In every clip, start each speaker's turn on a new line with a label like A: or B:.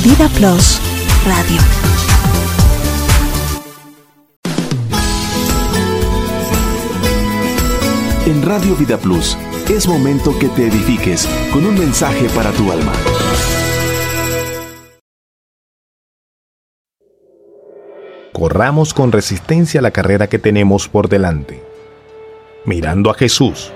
A: Vida Plus Radio.
B: En Radio Vida Plus es momento que te edifiques con un mensaje para tu alma.
C: Corramos con resistencia la carrera que tenemos por delante, mirando a Jesús,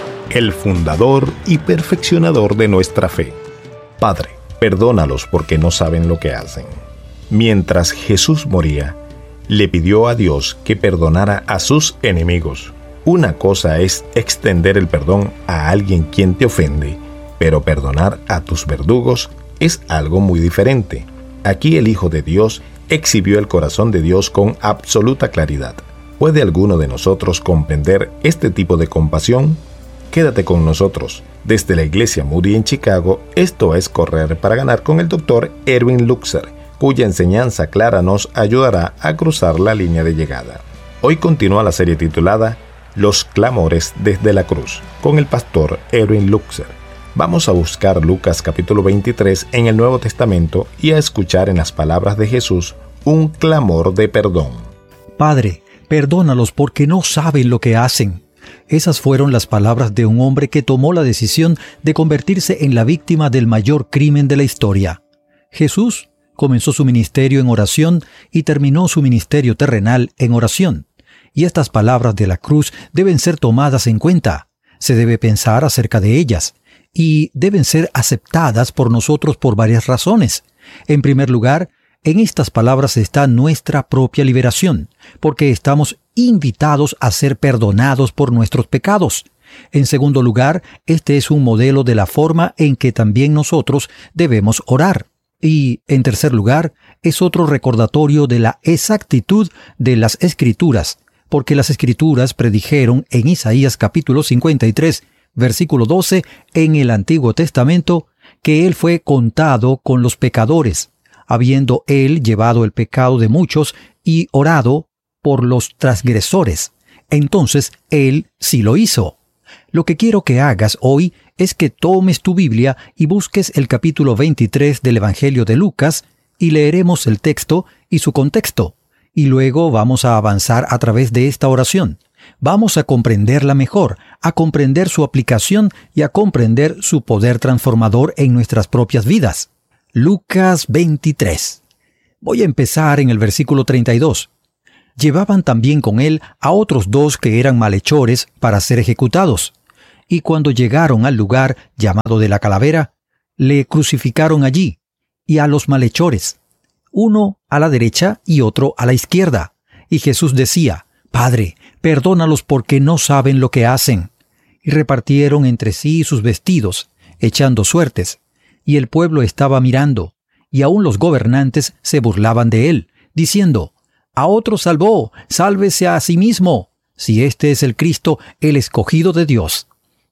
C: el fundador y perfeccionador de nuestra fe. Padre, perdónalos porque no saben lo que hacen. Mientras Jesús moría, le pidió a Dios que perdonara a sus enemigos. Una cosa es extender el perdón a alguien quien te ofende, pero perdonar a tus verdugos es algo muy diferente. Aquí el Hijo de Dios exhibió el corazón de Dios con absoluta claridad. ¿Puede alguno de nosotros comprender este tipo de compasión? Quédate con nosotros. Desde la Iglesia Moody en Chicago, esto es Correr para Ganar con el Dr. Erwin Lutzer, cuya enseñanza clara nos ayudará a cruzar la línea de llegada. Hoy continúa la serie titulada Los clamores desde la cruz, con el pastor Erwin Lutzer. Vamos a buscar Lucas capítulo 23 en el Nuevo Testamento y a escuchar en las palabras de Jesús un clamor de perdón.
D: Padre, perdónalos porque no saben lo que hacen. Esas fueron las palabras de un hombre que tomó la decisión de convertirse en la víctima del mayor crimen de la historia. Jesús comenzó su ministerio en oración y terminó su ministerio terrenal en oración. Y estas palabras de la cruz deben ser tomadas en cuenta. Se debe pensar acerca de ellas. Y deben ser aceptadas por nosotros por varias razones. En primer lugar, en estas palabras está nuestra propia liberación, porque estamos invitados a ser perdonados por nuestros pecados. En segundo lugar, este es un modelo de la forma en que también nosotros debemos orar. Y, en tercer lugar, es otro recordatorio de la exactitud de las Escrituras, porque las Escrituras predijeron en Isaías capítulo 53, versículo 12, en el Antiguo Testamento, que Él fue contado con los pecadores, habiendo Él llevado el pecado de muchos y orado por los transgresores. Entonces, Él sí lo hizo. Lo que quiero que hagas hoy es que tomes tu Biblia y busques el capítulo 23 del Evangelio de Lucas y leeremos el texto y su contexto. Y luego vamos a avanzar a través de esta oración. Vamos a comprenderla mejor, a comprender su aplicación y a comprender su poder transformador en nuestras propias vidas. Lucas 23. Voy a empezar en el versículo 32. Llevaban también con él a otros 2 que eran malhechores para ser ejecutados. Y cuando llegaron al lugar llamado de la calavera, le crucificaron allí, y a los malhechores, uno a la derecha y otro a la izquierda. Y Jesús decía: Padre, perdónalos porque no saben lo que hacen. Y repartieron entre sí sus vestidos, echando suertes. Y el pueblo estaba mirando, y aun los gobernantes se burlaban de él, diciendo: A otro salvó, sálvese a sí mismo, si este es el Cristo, el escogido de Dios.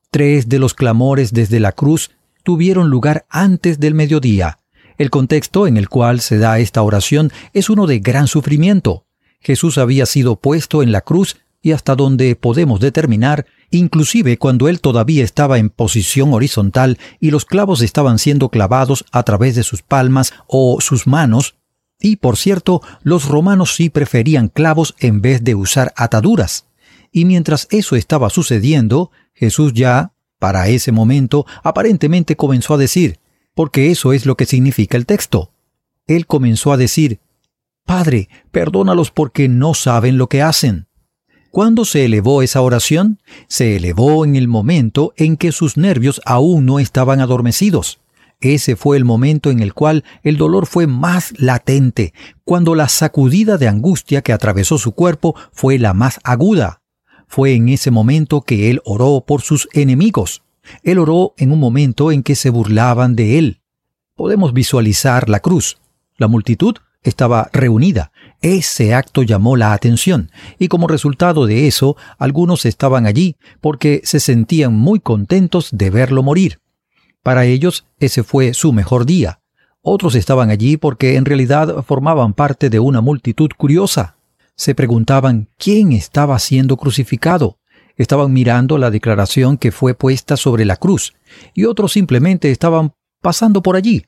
D: 3 de los clamores desde la cruz tuvieron lugar antes del mediodía. El contexto en el cual se da esta oración es uno de gran sufrimiento. Jesús había sido puesto en la cruz y hasta donde podemos determinar, inclusive cuando él todavía estaba en posición horizontal y los clavos estaban siendo clavados a través de sus palmas o sus manos. Y por cierto, los romanos sí preferían clavos en vez de usar ataduras. Y mientras eso estaba sucediendo, Jesús ya, para ese momento, aparentemente comenzó a decir, porque eso es lo que significa el texto. Él comenzó a decir: Padre, perdónalos porque no saben lo que hacen. ¿Cuándo se elevó esa oración? Se elevó en el momento en que sus nervios aún no estaban adormecidos. Ese fue el momento en el cual el dolor fue más latente, cuando la sacudida de angustia que atravesó su cuerpo fue la más aguda. Fue en ese momento que él oró por sus enemigos. Él oró en un momento en que se burlaban de él. Podemos visualizar la cruz. La multitud estaba reunida. Ese acto llamó la atención, y como resultado de eso, algunos estaban allí porque se sentían muy contentos de verlo morir. Para ellos, ese fue su mejor día. Otros estaban allí porque en realidad formaban parte de una multitud curiosa. Se preguntaban quién estaba siendo crucificado. Estaban mirando la declaración que fue puesta sobre la cruz, y otros simplemente estaban pasando por allí.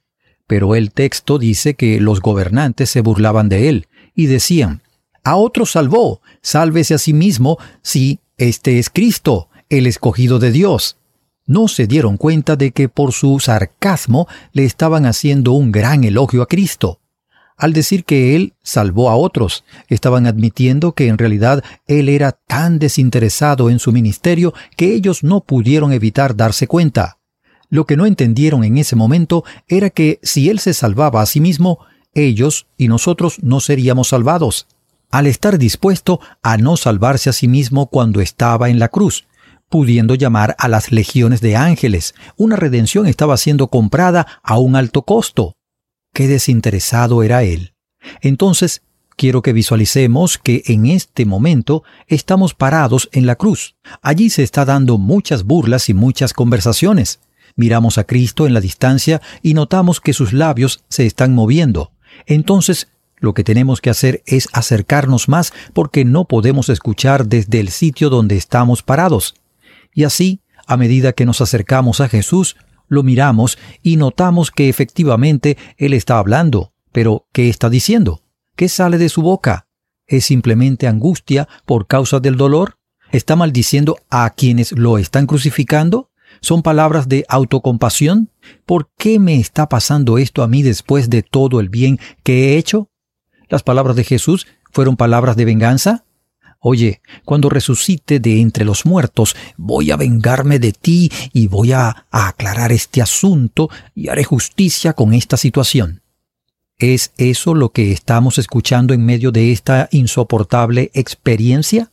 D: Pero el texto dice que los gobernantes se burlaban de él y decían: «A otro salvó, sálvese a sí mismo si este es Cristo, el escogido de Dios». No se dieron cuenta de que por su sarcasmo le estaban haciendo un gran elogio a Cristo. Al decir que Él salvó a otros, estaban admitiendo que en realidad Él era tan desinteresado en su ministerio que ellos no pudieron evitar darse cuenta. Lo que no entendieron en ese momento era que si Él se salvaba a sí mismo, ellos y nosotros no seríamos salvados. Al estar dispuesto a no salvarse a sí mismo cuando estaba en la cruz, pudiendo llamar a las legiones de ángeles, una redención estaba siendo comprada a un alto costo. ¡Qué desinteresado era Él! Entonces, quiero que visualicemos que en este momento estamos parados en la cruz. Allí se está dando muchas burlas y muchas conversaciones. Miramos a Cristo en la distancia y notamos que sus labios se están moviendo. Entonces, lo que tenemos que hacer es acercarnos más porque no podemos escuchar desde el sitio donde estamos parados. Y así, a medida que nos acercamos a Jesús, lo miramos y notamos que efectivamente Él está hablando. Pero, ¿qué está diciendo? ¿Qué sale de su boca? ¿Es simplemente angustia por causa del dolor? ¿Está maldiciendo a quienes lo están crucificando? ¿Son palabras de autocompasión? ¿Por qué me está pasando esto a mí después de todo el bien que he hecho? ¿Las palabras de Jesús fueron palabras de venganza? Oye, cuando resucite de entre los muertos, voy a vengarme de ti y voy a aclarar este asunto y haré justicia con esta situación. ¿Es eso lo que estamos escuchando en medio de esta insoportable experiencia?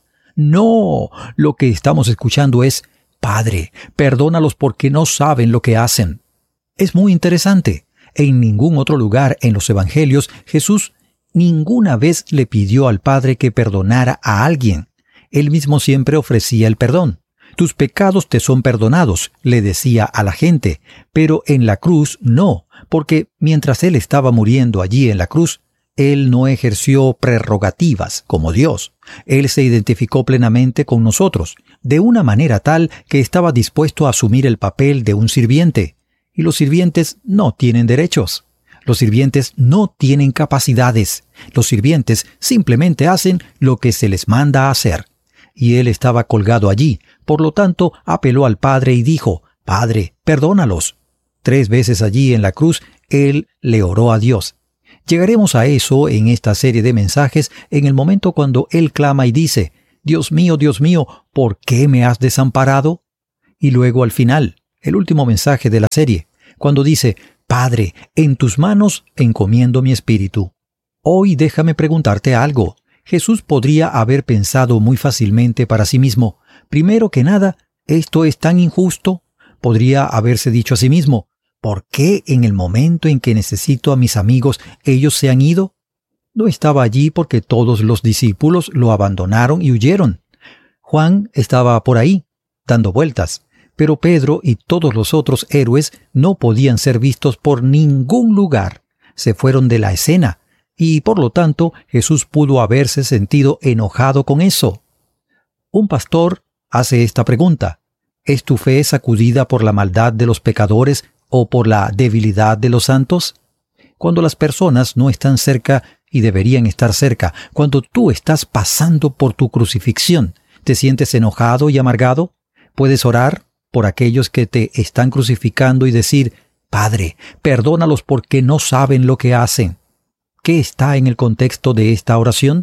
D: No, lo que estamos escuchando es: Padre, perdónalos porque no saben lo que hacen. Es muy interesante. En ningún otro lugar en los evangelios Jesús ninguna vez le pidió al Padre que perdonara a alguien. Él mismo siempre ofrecía el perdón. Tus pecados te son perdonados, le decía a la gente, pero en la cruz no, porque mientras Él estaba muriendo allí en la cruz, Él no ejerció prerrogativas como Dios. Él se identificó plenamente con nosotros, de una manera tal que estaba dispuesto a asumir el papel de un sirviente. Y los sirvientes no tienen derechos. Los sirvientes no tienen capacidades. Los sirvientes simplemente hacen lo que se les manda a hacer. Y Él estaba colgado allí. Por lo tanto, apeló al Padre y dijo: Padre, perdónalos. 3 veces allí en la cruz, Él le oró a Dios. Llegaremos a eso en esta serie de mensajes en el momento cuando Él clama y dice: Dios mío, ¿por qué me has desamparado? Y luego al final, el último mensaje de la serie, cuando dice: Padre, en tus manos encomiendo mi espíritu. Hoy déjame preguntarte algo. Jesús podría haber pensado muy fácilmente para sí mismo: primero que nada, esto es tan injusto. Podría haberse dicho a sí mismo: ¿por qué en el momento en que necesito a mis amigos ellos se han ido? No estaba allí porque todos los discípulos lo abandonaron y huyeron. Juan estaba por ahí, dando vueltas. Pero Pedro y todos los otros héroes no podían ser vistos por ningún lugar. Se fueron de la escena, y por lo tanto Jesús pudo haberse sentido enojado con eso. Un pastor hace esta pregunta: ¿es tu fe sacudida por la maldad de los pecadores o por la debilidad de los santos? Cuando las personas no están cerca y deberían estar cerca, cuando tú estás pasando por tu crucifixión, ¿te sientes enojado y amargado? ¿Puedes orar por aquellos que te están crucificando y decir: Padre, perdónalos porque no saben lo que hacen? ¿Qué está en el contexto de esta oración?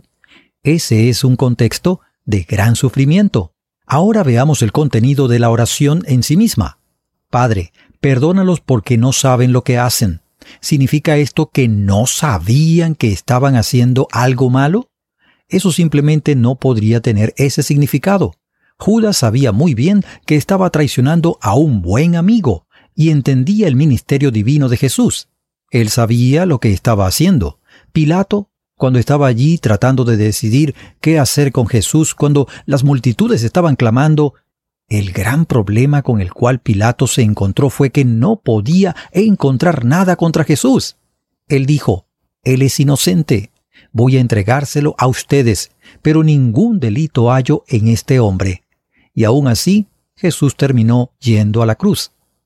D: Ese es un contexto de gran sufrimiento. Ahora veamos el contenido de la oración en sí misma. Padre, perdónalos porque no saben lo que hacen. ¿Significa esto que no sabían que estaban haciendo algo malo? Eso simplemente no podría tener ese significado. Judas sabía muy bien que estaba traicionando a un buen amigo y entendía el ministerio divino de Jesús. Él sabía lo que estaba haciendo. Pilato, cuando estaba allí tratando de decidir qué hacer con Jesús, cuando las multitudes estaban clamando, el gran problema con el cual Pilato se encontró fue que no podía encontrar nada contra Jesús. Él dijo: Él es inocente. Voy a entregárselo a ustedes, pero ningún delito hallo en este hombre. Y aún así, Jesús terminó yendo a la cruz.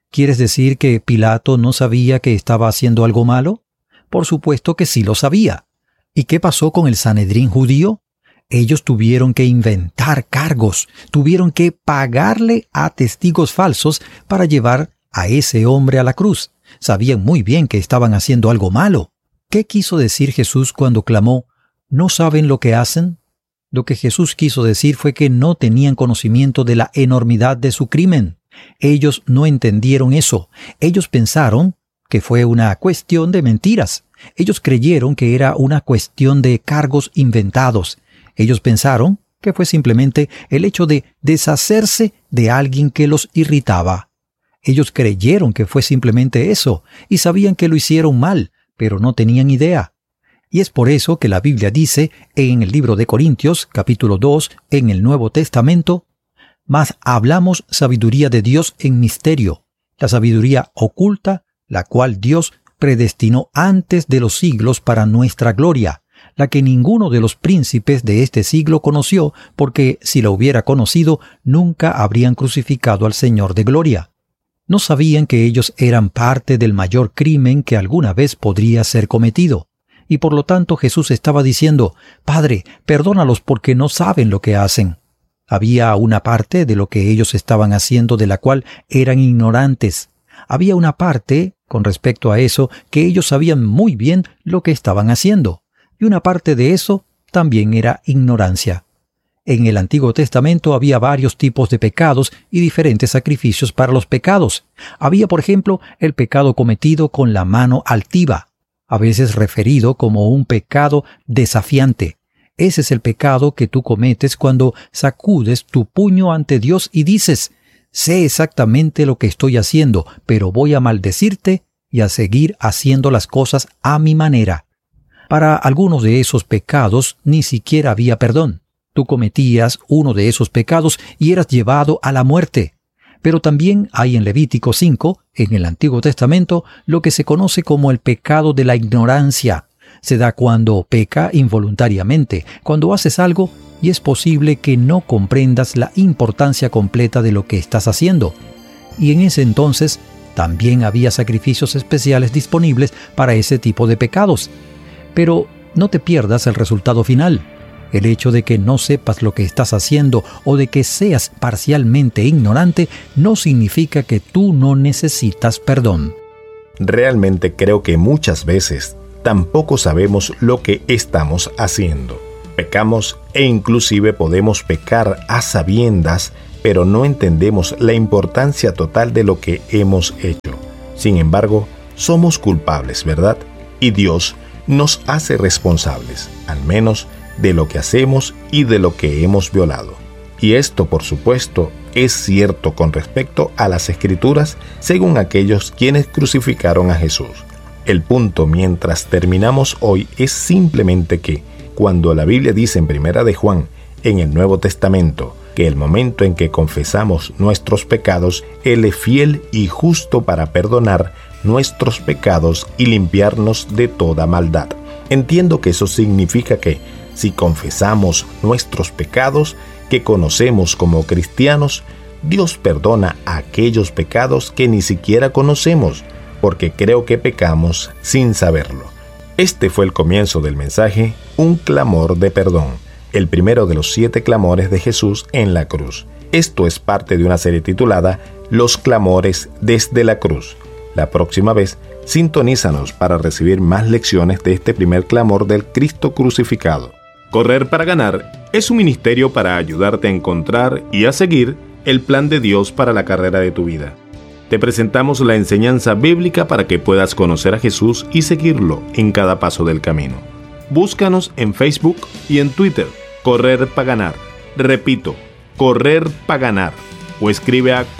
D: ¿Quieres decir que Pilato no sabía que estaba haciendo algo malo? Por supuesto que sí lo sabía. ¿Y qué pasó con el Sanedrín judío? Ellos tuvieron que inventar cargos, tuvieron que pagarle a testigos falsos para llevar a ese hombre a la cruz. Sabían muy bien que estaban haciendo algo malo. ¿Qué quiso decir Jesús cuando clamó, ¿no saben lo que hacen? Lo que Jesús quiso decir fue que no tenían conocimiento de la enormidad de su crimen. Ellos no entendieron eso. Ellos pensaron que fue una cuestión de mentiras. Ellos creyeron que era una cuestión de cargos inventados. Ellos pensaron que fue simplemente el hecho de deshacerse de alguien que los irritaba. Ellos creyeron que fue simplemente eso y sabían que lo hicieron mal, pero no tenían idea. Y es por eso que la Biblia dice en el libro de Corintios, capítulo 2, en el Nuevo Testamento, «Mas hablamos sabiduría de Dios en misterio, la sabiduría oculta, la cual Dios predestinó antes de los siglos para nuestra gloria, la que ninguno de los príncipes de este siglo conoció, porque si la hubiera conocido, nunca habrían crucificado al Señor de gloria». No sabían que ellos eran parte del mayor crimen que alguna vez podría ser cometido. Y por lo tanto Jesús estaba diciendo, «Padre, perdónalos porque no saben lo que hacen». Había una parte de lo que ellos estaban haciendo de la cual eran ignorantes. Había una parte, con respecto a eso, que ellos sabían muy bien lo que estaban haciendo. Y una parte de eso también era ignorancia. En el Antiguo Testamento había varios tipos de pecados y diferentes sacrificios para los pecados. Había, por ejemplo, el pecado cometido con la mano altiva, a veces referido como un pecado desafiante. Ese es el pecado que tú cometes cuando sacudes tu puño ante Dios y dices, «Sé exactamente lo que estoy haciendo, pero voy a maldecirte y a seguir haciendo las cosas a mi manera». Para algunos de esos pecados ni siquiera había perdón. Tú cometías uno de esos pecados y eras llevado a la muerte. Pero también hay en Levítico 5, en el Antiguo Testamento, lo que se conoce como el pecado de la ignorancia. Se da cuando peca involuntariamente, cuando haces algo y es posible que no comprendas la importancia completa de lo que estás haciendo. Y en ese entonces también había sacrificios especiales disponibles para ese tipo de pecados. Pero no te pierdas el resultado final. El hecho de que no sepas lo que estás haciendo o de que seas parcialmente ignorante no significa que tú no necesitas perdón.
C: Realmente creo que muchas veces tampoco sabemos lo que estamos haciendo. Pecamos e inclusive podemos pecar a sabiendas, pero no entendemos la importancia total de lo que hemos hecho. Sin embargo, somos culpables, ¿verdad? Y Dios nos hace responsables, al menos de lo que hacemos y de lo que hemos violado. Y esto, por supuesto, es cierto con respecto a las Escrituras, según aquellos quienes crucificaron a Jesús. El punto mientras terminamos hoy es simplemente que, cuando la Biblia dice en 1 de Juan, en el Nuevo Testamento, que el momento en que confesamos nuestros pecados, Él es fiel y justo para perdonar nuestros pecados y limpiarnos de toda maldad. Entiendo que eso significa que, si confesamos nuestros pecados que conocemos como cristianos, Dios perdona aquellos pecados que ni siquiera conocemos, porque creo que pecamos sin saberlo. Este fue el comienzo del mensaje, un clamor de perdón, el primero de los 7 clamores de Jesús en la cruz. Esto es parte de una serie titulada Los clamores desde la cruz. La próxima vez, sintonízanos para recibir más lecciones de este primer clamor del Cristo crucificado. Correr para ganar es un ministerio para ayudarte a encontrar y a seguir el plan de Dios para la carrera de tu vida. Te presentamos la enseñanza bíblica para que puedas conocer a Jesús y seguirlo en cada paso del camino. Búscanos en Facebook y en Twitter, Correr para Ganar. Repito, Correr para Ganar. O escribe a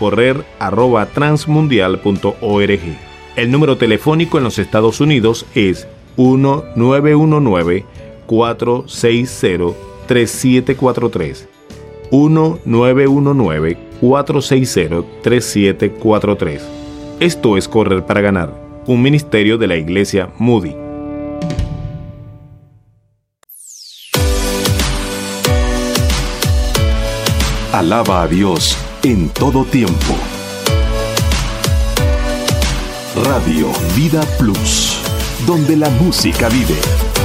C: correr@transmundial.org. El número telefónico en los Estados Unidos es 1-919-460-3743. 1-919-460-3743. Esto es Correr para Ganar, un ministerio de la Iglesia Moody.
B: Alaba a Dios en todo tiempo. Radio Vida Plus, donde la música vive.